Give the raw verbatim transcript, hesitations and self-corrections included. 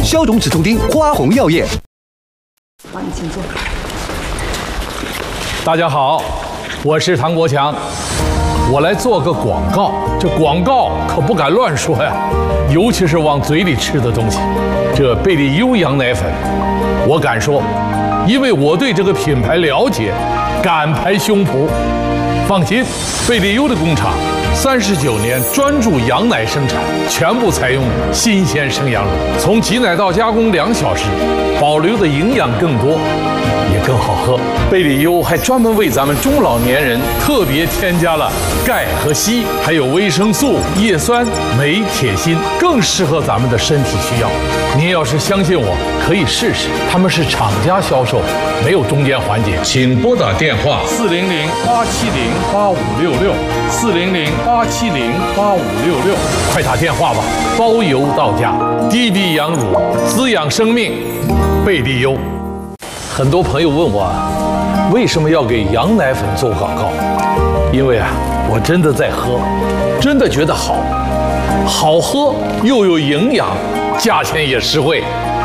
消肿止痛丁，花红药业。 好，你请坐。 大家好，我是唐国强，我来做个广告。这广告可不敢乱说呀，尤其是往嘴里吃的东西。这贝利优羊奶粉，我敢说，因为我对这个品牌了解，敢拍胸脯。放心，贝利优的工厂三十九年专注羊奶生产，全部采用新鲜生羊乳，从挤奶到加工两小时，保留的营养更多，也更好喝。贝利优还专门为咱们中老年人特别添加了钙和硒，还有维生素、叶酸、镁、铁、锌，更适合咱们的身体需要。您要是相信我，可以试试，他们是厂家销售，没有中间环节。请拨打电话四零零八七零八五六六，四零零八七零八五六六，快打电话吧，包邮到家。低低羊乳，滋养生命，贝利优。很多朋友问我，为什么要给羊奶粉做广告？因为啊，我真的在喝，真的觉得好，好喝又有营养，价钱也实惠。